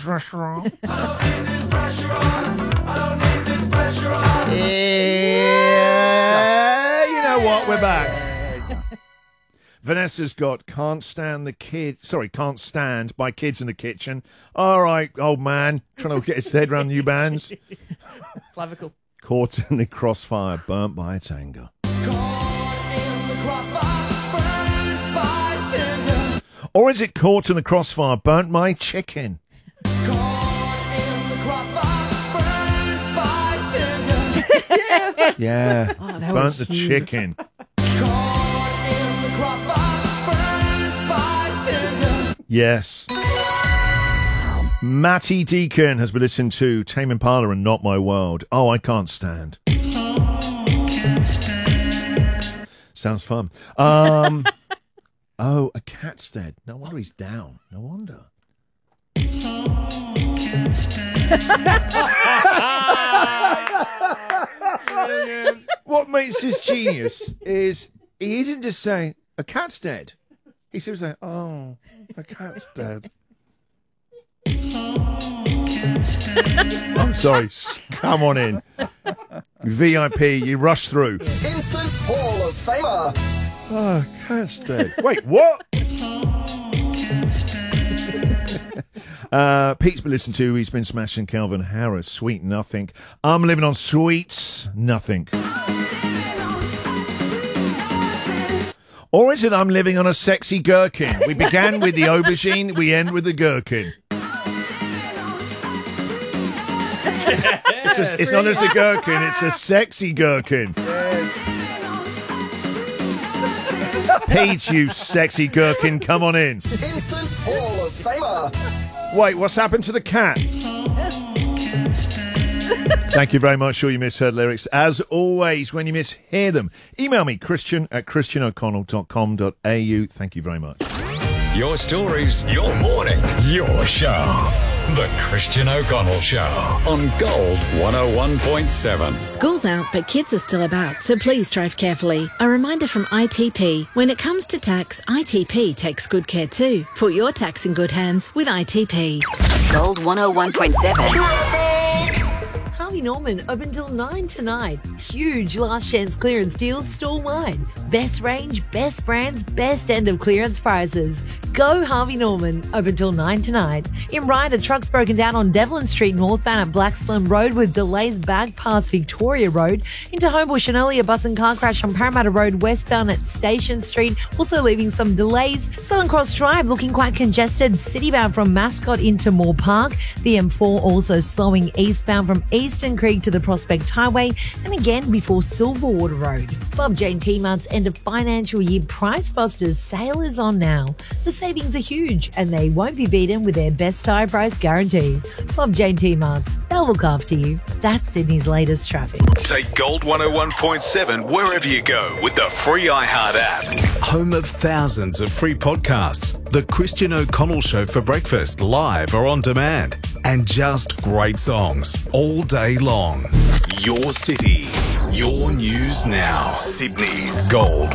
this restaurant. Yeah, you know what? We're back. Vanessa's got Can't Stand by Kids in the Kitchen. All right, old man, trying to get his head around new bands. Clavicle. Caught in the Crossfire, Burnt by Its Anger. Or is it Caught in the Crossfire, Burnt My Chicken? Yeah, burnt the chicken. Yes. Matty Deacon has been listening to Tame Impala and Not My World. Oh, I Can't Stand. Sounds fun. Oh, a cat's dead. No wonder he's down. No wonder. What makes this genius is he isn't just saying a cat's dead. He seems like, oh, a cat's dead. I'm sorry. Come on in. VIP, you rush through. Instant Hall of Famer. Oh, cat's dead. Wait, what? Pete's been listening to, he's been smashing Calvin Harris, Sweet Nothing. I'm living on Sweets Nothing. Or is it I'm living on a sexy gherkin? We began with the aubergine, we end with the gherkin. It's not just a gherkin, it's a sexy gherkin. Pete, you sexy gherkin, come on in. Instant Hall of Famer. Wait, what's happened to the cat? Thank you very much. Sure you misheard lyrics. As always, when you mishear them, email me, christian@christianoconnell.com.au. Thank you very much. Your stories, your morning, your show. The Christian O'Connell Show on Gold 101.7. School's out, but kids are still about, so please drive carefully. A reminder from ITP. When it comes to tax, ITP takes good care too. Put your tax in good hands with ITP. Gold 101.7. Harvey Norman open till 9 tonight. Huge last chance clearance deals store-wide. Best range, best brands, best end of clearance prices. Go Harvey Norman open till 9 tonight. In Ryder, trucks broken down on Devlin Street northbound at Blackslum Road with delays back past Victoria Road. Into Homebush, an earlier bus and car crash on Parramatta Road westbound at Station Street, also leaving some delays. Southern Cross Drive looking quite congested, citybound from Mascot into Moore Park. The M4 also slowing eastbound from Eastern Creek to the Prospect Highway, and again before Silverwater Road. Bob Jane T-Mart's end of financial year Price Busters sale is on now. The savings are huge and they won't be beaten with their best high price guarantee. Bob Jane T-Mart's, they'll look after you. That's Sydney's latest traffic. Take Gold 101.7 wherever you go with the free iHeart app. Home of thousands of free podcasts. The Christian O'Connell Show for breakfast, live or on demand. And just great songs all day long. Your city, your news now. Sydney's Gold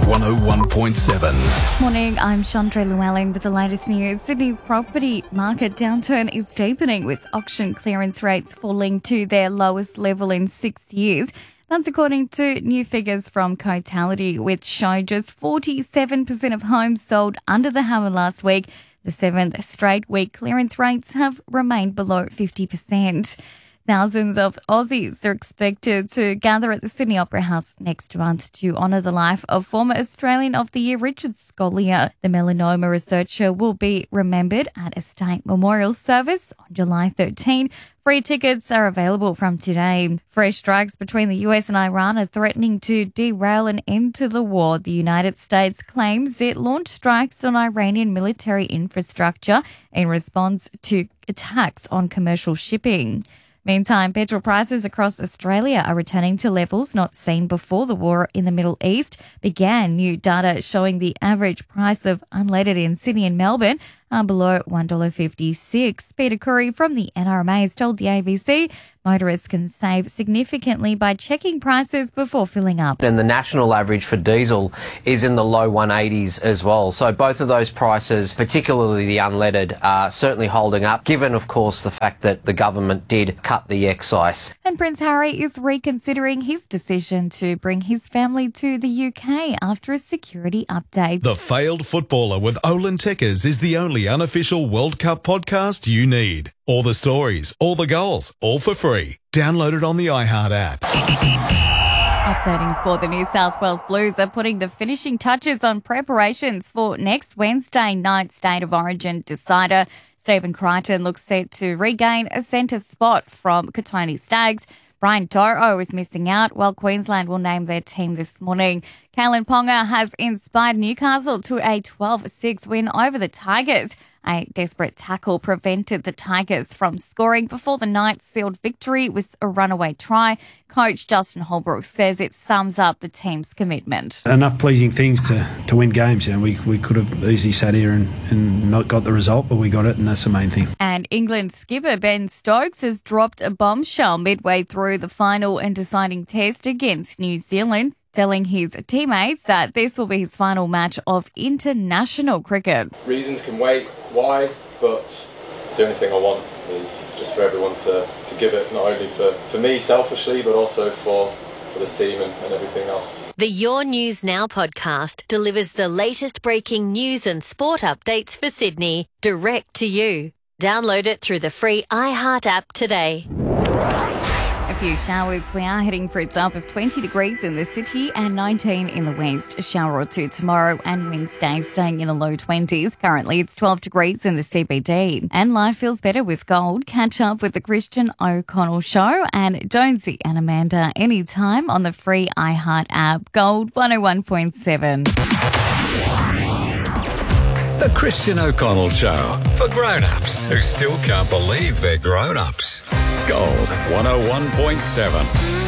101.7. Morning, I'm Chandra Llewellyn with the latest news. Sydney's property market downturn is deepening with auction clearance rates falling to their lowest level in 6 years. That's according to new figures from Cotality, which show just 47% of homes sold under the hammer last week. The seventh straight week clearance rates have remained below 50%. Thousands of Aussies are expected to gather at the Sydney Opera House next month to honour the life of former Australian of the Year Richard Scolyer. The melanoma researcher will be remembered at a state memorial service on July 13. Free tickets are available from today. Fresh strikes between the US and Iran are threatening to derail an end to the war. The United States claims it launched strikes on Iranian military infrastructure in response to attacks on commercial shipping. Meantime, petrol prices across Australia are returning to levels not seen before the war in the Middle East began. New data showing the average price of unleaded in Sydney and Melbourne are below $1.56. Peter Curry from the NRMA has told the ABC motorists can save significantly by checking prices before filling up. And the national average for diesel is in the low 180s as well. So both of those prices, particularly the unleaded, are certainly holding up, given, of course, the fact that the government did cut the excise. And Prince Harry is reconsidering his decision to bring his family to the UK after a security update. The Failed Footballer with Olin Tekkers is the only unofficial World Cup podcast you need. All the stories, all the goals, all for free. Download it on the iHeart app. Updating sport, the New South Wales Blues are putting the finishing touches on preparations for next Wednesday night's State of Origin decider. Stephen Crichton looks set to regain a centre spot from Katoni Staggs. Brian Toro is missing out, while Queensland will name their team this morning. Kalen Ponga has inspired Newcastle to a 12-6 win over the Tigers. A desperate tackle prevented the Tigers from scoring before the Knights sealed victory with a runaway try. Coach Justin Holbrook says it sums up the team's commitment. Enough pleasing things to win games. You know, we could have easily sat here and not got the result, but we got it, and that's the main thing. And England skipper Ben Stokes has dropped a bombshell midway through the final and deciding test against New Zealand, telling his teammates that this will be his final match of international cricket. Reasons can wait, why, but it's the only thing I want is just for everyone to give it, not only for me selfishly, but also for this team and everything else. The Your News Now podcast delivers the latest breaking news and sport updates for Sydney, direct to you. Download it through the free iHeart app today. A few showers. We are heading for a top of 20 degrees in the city and 19 in the west. A shower or two tomorrow and Wednesday staying in the low 20s. Currently it's 12 degrees in the CBD. And life feels better with gold. Catch up with the Christian O'Connell Show and Jonesy and Amanda anytime on the free iHeart app. Gold 101.7. The Christian O'Connell Show for grown-ups who still can't believe they're grown-ups. Gold 101.7.